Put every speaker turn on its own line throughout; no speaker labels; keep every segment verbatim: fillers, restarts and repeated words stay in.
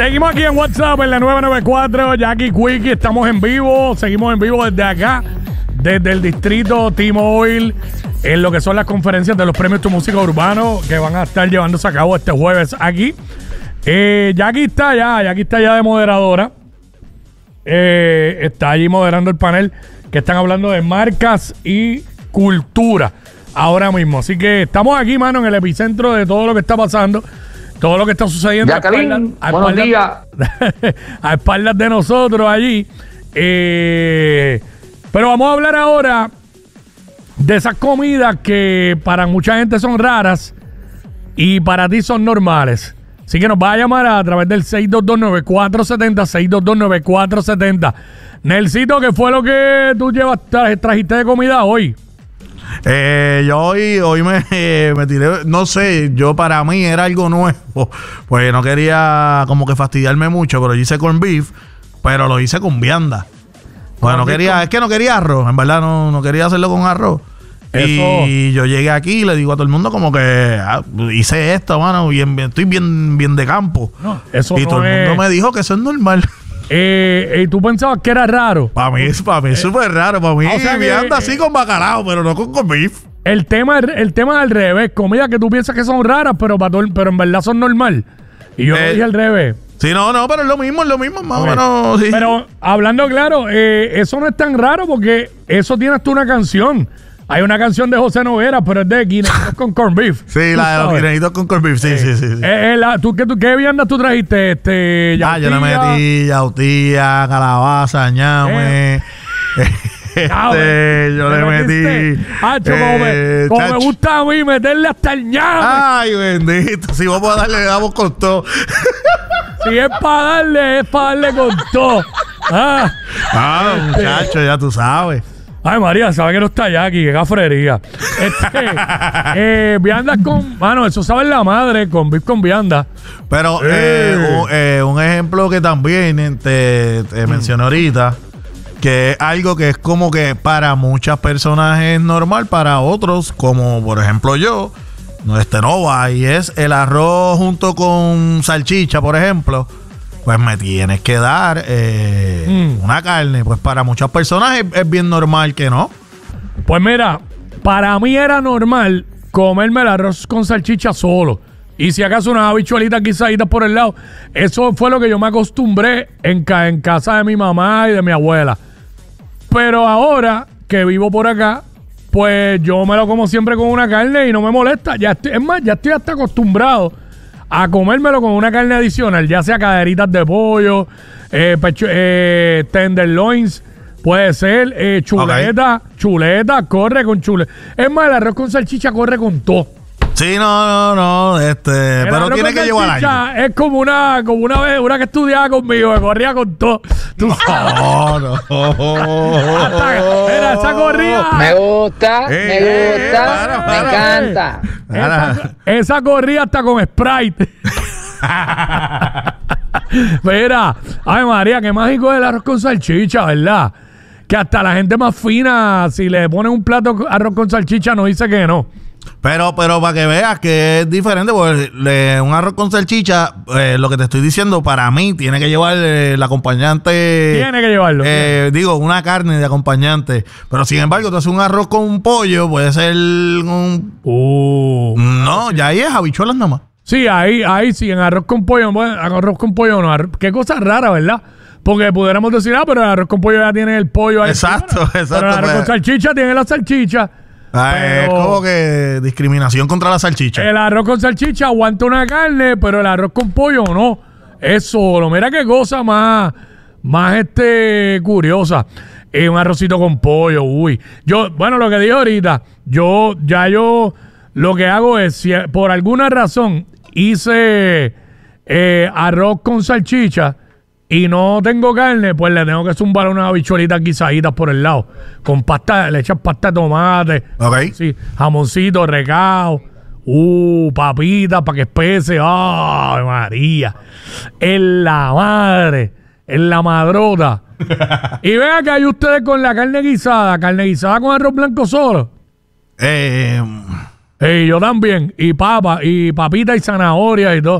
Seguimos aquí en WhatsApp en la nueve nueve cuatro, Jackie Quickie, estamos en vivo, seguimos en vivo desde acá, desde el distrito T-Mobile, en lo que son las conferencias de los premios Tu Música Urbano que van a estar llevándose a cabo este jueves aquí. Eh, Jackie está allá, Jackie está allá de moderadora, eh, está allí moderando el panel que están hablando de marcas y cultura ahora mismo. Así que estamos aquí, mano, en el epicentro de todo lo que está pasando, todo lo que está sucediendo.
Jacqueline, a espaldas, buenos
a
días.
espaldas, a espaldas de nosotros allí. Eh, pero vamos a hablar ahora de esas comidas que para mucha gente son raras y para ti son normales. Así que nos va a llamar a través del seis dos dos nueve cuatro siete cero, seis dos dos nueve cuatro siete cero. Nelsito, ¿qué fue lo que tú llevas, trajiste de comida hoy?
Eh, yo hoy, hoy me, eh, me tiré, no sé, yo para mí era algo nuevo, pues no quería como que fastidiarme mucho, pero yo hice corn beef, pero lo hice con vianda. Pues no quería, con... es que no quería arroz, en verdad no, no quería hacerlo con arroz. Eso. Y yo llegué aquí y le digo a todo el mundo como que ah, hice esto, mano, bien, bien, estoy bien, bien de campo. No, eso y no todo es... el mundo me dijo que eso es normal.
Eh, ¿Y tú pensabas que era raro?
Para mí, para mí es súper raro. Para mí, o sea, vianda así con bacalao, pero no con corn beef.
El tema, el tema es al revés. Comida que tú piensas que son raras, pero, para todo, pero en verdad son normal. Y yo eh, lo dije al revés.
Sí, no, no, pero es lo mismo, es lo mismo, más o menos. Sí.
Pero hablando claro, eh, eso no es tan raro porque eso tiene hasta una canción. Hay una canción de José Noguera, pero es de guineitos con corn beef.
Sí, la de los guineitos con corn beef, sí, eh, sí, sí. sí.
Eh, eh, la, ¿tú, qué, tú, ¿Qué viandas tú trajiste? Este,
yautía. Ah, yo le metí yautía, calabaza, ñame. Eh. Este, yo le metí.
Hacho, eh, como, me, como me gusta a mí meterle hasta el ñame.
Ay, bendito. Si vamos a darle, le damos con todo.
Si es para darle, es para darle con todo. Ah,
ah muchacho, ya tú sabes.
Ay, María, sabe que no está Jackie, qué gafrería. Este, eh, viandas con... Mano, eso sabe la madre, con beef con vianda.
Pero eh. Eh, un, eh, un ejemplo que también te, te mencioné ahorita, que es algo que es como que para muchas personas es normal, para otros, como por ejemplo yo, no, este no va, y es el arroz junto con salchicha, por ejemplo. Pues me tienes que dar eh, mm. una carne. Pues para muchas personas es, es bien normal que no.
Pues mira, para mí era normal comerme el arroz con salchicha solo. Y si acaso unas habichuelitas guisaditas por el lado. Eso fue lo que yo me acostumbré en, ca en casa de mi mamá y de mi abuela. Pero ahora que vivo por acá, pues yo me lo como siempre con una carne y no me molesta. Ya estoy, es más, ya estoy hasta acostumbrado a comérmelo con una carne adicional, ya sea caderitas de pollo, eh, pecho, eh, tenderloins, puede ser, eh, chuleta, okay. chuleta, corre con chuleta. Es más, el arroz con salchicha corre con todo.
Sí, no, no, no, este, el pero tiene que llevar algo.
Es como una, como una vez, una que estudiaba conmigo, que corría con todo. Tú sabes.
No, no.
Hasta, mira, esa corrida.
Me gusta, eh, me gusta, eh, para, para, me encanta.
Esa, esa corrida hasta con Sprite. Mira, ay María, qué mágico es el arroz con salchicha, ¿verdad? Que hasta la gente más fina, si le ponen un plato de arroz con salchicha, no dice que no.
Pero, pero para que veas que es diferente, porque le, un arroz con salchicha, eh, lo que te estoy diciendo, para mí tiene que llevar eh, el acompañante.
Tiene que llevarlo.
Eh, digo, una carne de acompañante. Pero sin embargo, tú haces un arroz con un pollo, puede ser un.
Uh,
no, ya ahí es habichuelas nada más.
Sí, ahí, ahí sí, en arroz con pollo, bueno, arroz con pollo no. Arroz, qué cosa rara, ¿verdad? Porque pudiéramos decir, ah, pero el arroz con pollo ya tiene el pollo ahí.
Exacto,
pero,
exacto.
Pero el arroz pues. con salchicha tiene la salchicha.
Ah, es como que discriminación contra la salchicha.
El arroz con salchicha aguanta una carne, pero el arroz con pollo no. Es solo. Mira qué cosa más, más este curiosa. Eh, un arrocito con pollo, uy. Yo, bueno, lo que dije ahorita, yo, ya yo, lo que hago es, si por alguna razón hice eh, arroz con salchicha y no tengo carne, pues le tengo que zumbar unas habichuelitas guisaditas por el lado. Con pasta, le echas pasta de tomate.
Ok.
Sí, jamoncito, recao. Uh, papitas para que espese. ¡Ay, María! En la madre. En la madrota. Y vean que hay ustedes con la carne guisada. Carne guisada con arroz blanco solo.
Eh...
Y yo también. Y papa, y papita y zanahoria y todo.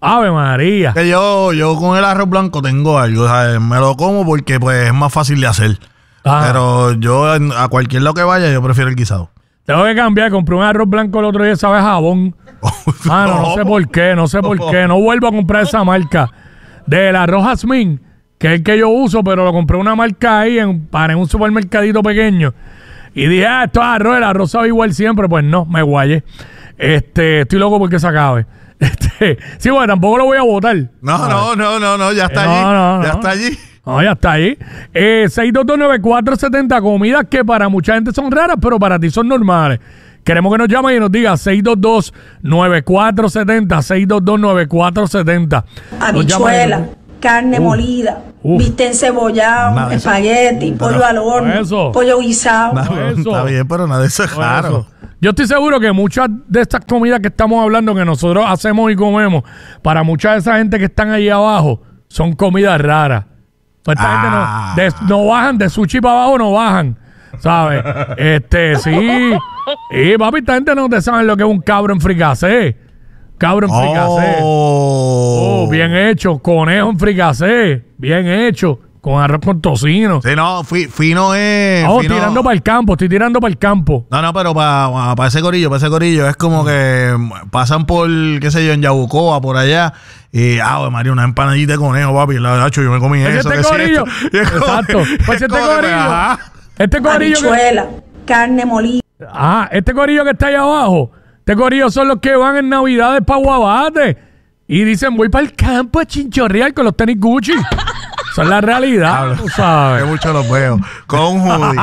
Ave María.
Que yo, yo con el arroz blanco tengo algo, ¿sabes? Me lo como porque pues es más fácil de hacer.
Ajá.
Pero yo a cualquier lado que vaya, yo prefiero el guisado.
Tengo que cambiar, compré un arroz blanco el otro día, sabe a jabón. Mano, no sé por qué, no sé por qué. No vuelvo a comprar esa marca del arroz jazmín, que es el que yo uso, pero lo compré una marca ahí en, para en un supermercadito pequeño. Y dije, ah, esto es arroz, el arroz sabe igual siempre. Pues no, me guayé. Este, estoy loco porque se acabe. Este, sí, bueno, tampoco lo voy a botar.
No, no, no, no, no, ya está
Eh, no,
allí.
no,
ya
no.
está allí.
No, ya está ahí. Eh, seis dos dos nueve cuatro siete cero, comidas que para mucha gente son raras, pero para ti son normales. Queremos que nos llamen y nos diga seis dos dos nueve cuatro siete cero, seis dos dos nueve cuatro siete cero.
Habichuela, carne
Uf.
molida,
Uf.
bistec encebollado,
Nada de eso.
espagueti,
Pero-
pollo al horno,
Eso.
pollo guisado.
No,
eso.
está bien, pero nada de eso es raro.
Eso. Yo estoy seguro que muchas de estas comidas que estamos hablando, que nosotros hacemos y comemos, para mucha de esa gente que están ahí abajo, son comidas raras. Pues esta
Ah.
gente no, de- no bajan, de sushi para abajo no bajan, ¿sabes? Este, sí. Y papi, esta gente no te sabe lo que es un cabro en fricasé. Cabro en fricasé.
Oh.
Oh, bien hecho. Conejo en fricasé. Bien hecho. Con arroz con tocino.
Sí, no, fi- fino es.
Vamos
fino-
tirando para el campo, estoy tirando para el campo.
No, no, pero para pa ese corillo, para ese corillo, es como que pasan por, qué sé yo, en Yabucoa, por allá, y, ah, María, una empanadita de conejo, papi, la hacho, yo me comí
Pues
eso.
este
¿qué es
corillo.
esto? Y es como
Exacto.
que-
Pues
es
este
como que,
corillo.
ajá.
Este corillo que,
Habichuela, carne molida.
ah, este corillo que está ahí abajo. Este corillo son los que van en Navidades para Guabate. Y dicen, voy para el campo a chinchorrear con los tenis Gucci. Esa es la realidad, tú
Que
sabes.
mucho los veo. Con un hoodie.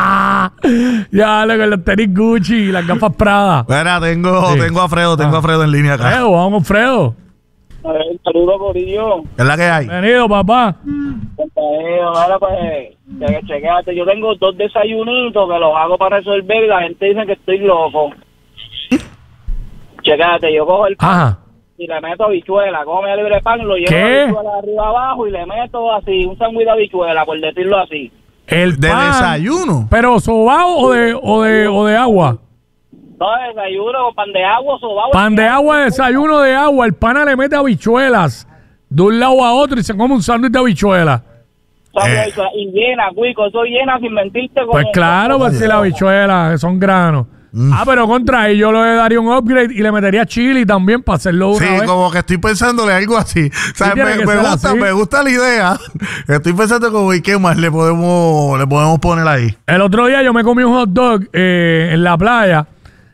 Ya, lo con los tenis Gucci y las gafas Prada.
Mira, tengo,
Sí.
tengo a Fredo, tengo
Ah.
a Fredo en línea acá.
Fredo, vamos, Fredo.
Un saludo, Corillo.
¿Qué es la que hay?
Bienvenido, papá.
Compañero, ahora pues, che- chequéate, yo tengo dos desayunitos que los hago para resolver y la gente dice que estoy loco. Chequéate, yo cojo el pan
Ajá.
y le meto habichuela, come el libre pan, lo llevo
¿Qué?
la habichuela de arriba abajo y le meto así, un sándwich de habichuela, por decirlo así.
El
¿De
pan,
desayuno?
¿Pero sobao o de, o de, o de agua?
No, desayuno, pan de agua, sobao.
Pan de agua, desayuno de agua. El pana le mete habichuelas de un lado a otro y se come un sándwich de habichuela.
Sándwich,
Eh.
Y llena, cuico, eso llena sin mentirte. como-
Pues claro, pues si la habichuela que son granos. Ah, pero contra ahí yo le daría un upgrade y le metería chili también para hacerlo una
Sí,
vez.
como que estoy pensándole algo así. O sea,
tiene
me,
que
me
ser
gusta,
así.
me gusta la idea. Estoy pensando como, ¿y qué más le podemos, le podemos poner ahí?
El otro día yo me comí un hot dog eh, en la playa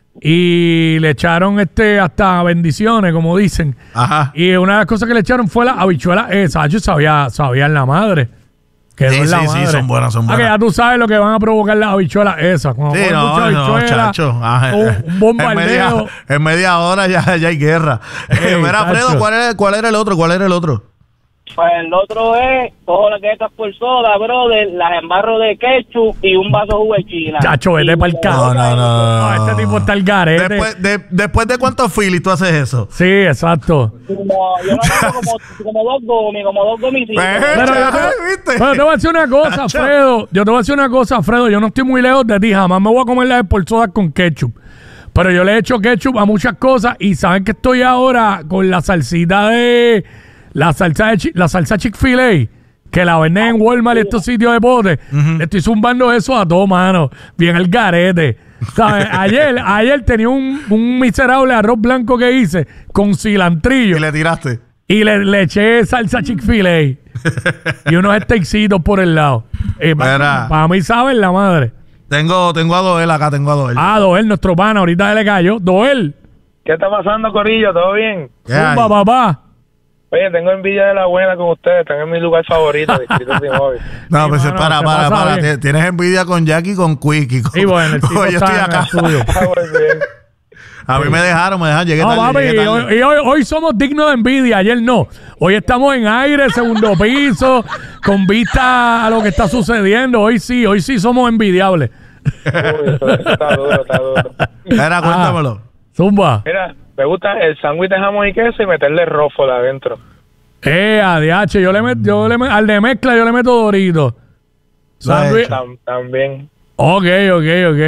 y le echaron este hasta bendiciones, como dicen.
Ajá.
Y una de las cosas que le echaron fue la habichuela esa. Yo sabía, sabía en la madre. Quedó
Sí,
en la
sí, sí,
madre.
son buenas, son
Ah, que
buenas.
ya tú sabes lo que van a provocar las habichuelas esas. Cuando
Sí,
ponen
no,
mucha
no,
habichuela,
chacho. Ah,
un, un
en,
bombardeo.
media, en media hora ya, ya hay guerra.
Ey,
Mira,
chacho.
Fredo, ¿cuál era, ¿cuál era el otro? ¿Cuál era el otro?
Pues el otro es, cojo las galletas por soda, brother, las embarro de ketchup y un vaso de jugo de china.
Chacho, vete
Y
pa'l
le
carajo.
doy
No, no, no, no,
Ah, este tipo está el garete.
Después de, después de cuántos filis tú haces eso.
Sí, exacto.
Como, yo no tengo como, como dos gomis, como dos gomicitos.
Pues,
Pero yo te,
Ay, ¿viste?
pero te voy a decir una cosa,
Chacho.
Fredo. Yo te voy a decir una cosa, Fredo. Yo no estoy muy lejos de ti. Jamás me voy a comer las esporzadas con ketchup. Pero yo le he hecho ketchup a muchas cosas y saben que estoy ahora con la salsita de... La salsa de chi- la salsa Chick-fil-A, que la venden en Walmart y estos sitios de pote. Le estoy zumbando eso a todo, mano. Bien el garete. ¿Sabes? Ayer, ayer tenía un, un miserable arroz blanco que hice con cilantrillo.
Y le tiraste.
Y le, le eché salsa Chick-fil-A y unos steaksitos por el lado. Eh,
Mira.
para mí, ¿saben la madre?
Tengo, tengo a Doel acá, tengo a Doel.
Ah, Doel, nuestro pana, ahorita se le cayó. Doel,
¿Qué está pasando, Corillo? ¿Todo bien?
¿Qué hay?
zumba, papá.
Oye, tengo envidia de la buena con ustedes. Están en mi lugar favorito, Distrito Simóvil.
No,
Sí,
pues
mano,
para,
se
para,
pasa
para.
bien.
Ti- Tienes envidia con Jackie y con Quickie. con-
Sí, bueno, el tipo
Oye, yo
está
estoy
en el
acá.
estudio.
Ah, muy bien.
A mí me dejaron, me dejaron, llegué
No,
tarde.
papi,
llegué
y
tarde.
hoy, y hoy- hoy somos dignos de envidia, ayer no. Hoy estamos en aire, segundo piso, con vista a lo que está sucediendo. Hoy sí, hoy sí somos envidiables.
Uy, eso, eso está duro, está duro.
Mira, cuéntamelo.
Zumba.
Mira, me gusta el sándwich de jamón y queso y meterle rófola adentro.
Eh, A D H, yo le meto, yo le meto, al de mezcla yo le meto Dorito. Sándwich.
Tam- también.
Ok, ok,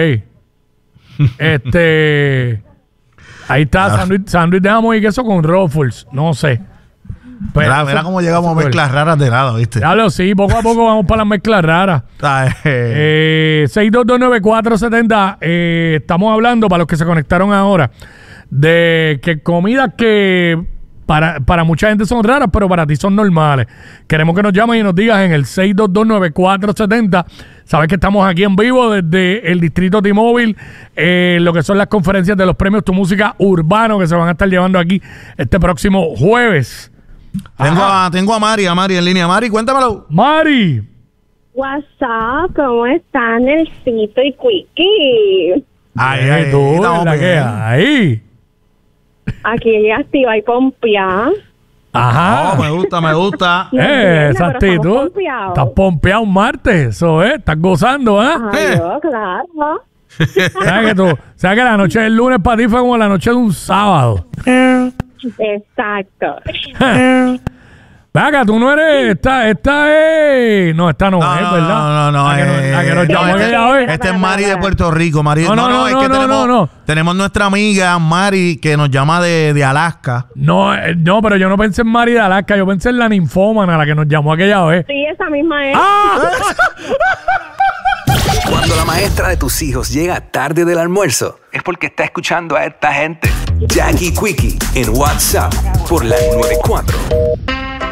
ok. Este. Ahí está, sándwich sándwich de jamón y queso con Ruffles. No sé. Pues,
Mira,
eso-
mira cómo llegamos a
eso fue.
mezclas raras de lado, ¿viste?
Diablo, sí, poco a poco vamos para las mezclas raras.
Ah, eh,
Eh, seis dos dos nueve cuatro siete cero, eh, estamos hablando, para los que se conectaron ahora, de que comidas que para, para mucha gente son raras, pero para ti son normales. Queremos que nos llamen y nos digas en el seis dos dos nueve cuatro siete cero. Sabes que estamos aquí en vivo desde el Distrito T-Mobile, eh, lo que son las conferencias de los premios Tu Música Urbano que se van a estar llevando aquí este próximo jueves.
tengo,
Ajá.
a, tengo a Mari, a Mari en línea. Mari, cuéntamelo.
Mari.
WhatsApp, ¿cómo están el Cito y Quickie?
Ay,
Eh,
ay,
tú,
estamos
la que
bien.
hay.
Aquí activa y pompeada.
Ajá.
Oh, me gusta, me gusta.
No
Eh,
entiendo,
esa
pero estamos
actitud.
pompeados.
Estás pompeado un martes, eso es. Estás gozando, ¿ah?
Ay, yo, claro.
¿Sabes que tú? ¿Sabes que la noche del lunes para ti fue como la noche de un sábado?
Exacto.
Venga, tú no eres. Esta, esta es. No, esta no,
No,
es,
no,
¿verdad?
no, no, no.
La que, nos-
eh,
la que nos
no,
llamó
este,
aquella vez.
este es Mari de Puerto Rico. Mari,
No, no, no,
es
no,
que
no,
tenemos,
no, no.
tenemos nuestra amiga Mari que nos llama de, de Alaska.
No, eh, no, pero yo no pensé en Mari de Alaska, yo pensé en la ninfómana, la que nos llamó aquella vez.
Sí, esa misma es.
¡Ah!
Cuando la maestra de tus hijos llega tarde del almuerzo, es porque está escuchando a esta gente. Jackie Quickie en WhatsApp por la noventa y cuatro.